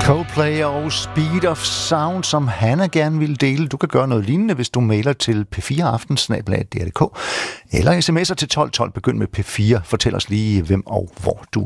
Coldplay og Speed of Sound, som Hanna gerne vil dele. Du kan gøre noget lignende, hvis du mailer til p4aften@dr.dk eller sms'er til 1212. Begynd med P4. Fortæl os lige, hvem og hvor du